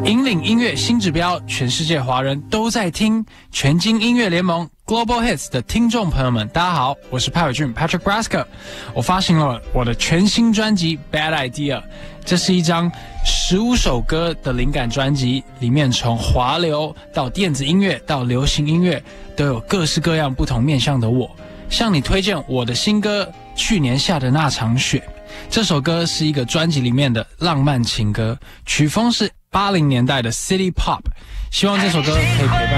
引领音乐新指标，全世界华人都在听。全金音乐联盟 Global Hits 的听众朋友们，大家好，我是派伟俊 Patrick Brasker。我发行了我的全新专辑 Bad Idea， 这是一张15首歌的灵感专辑，里面从华流到电子音乐到流行音乐，都有各式各样不同面向的我。向你推荐我的新歌《去年下的那场雪》。这首歌是一个专辑里面的浪漫情歌，曲风是80年代的 City Pop， 希望这首歌可以陪伴